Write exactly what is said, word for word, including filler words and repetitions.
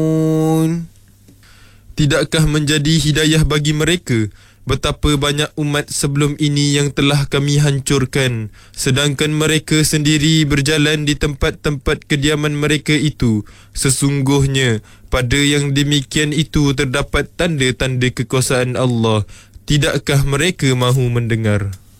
Tidakkah menjadi hidayah bagi mereka betapa banyak umat sebelum ini yang telah kami hancurkan, sedangkan mereka sendiri berjalan di tempat-tempat kediaman mereka itu. Sesungguhnya pada yang demikian itu terdapat tanda-tanda kekuasaan Allah. Tidakkah mereka mahu mendengar?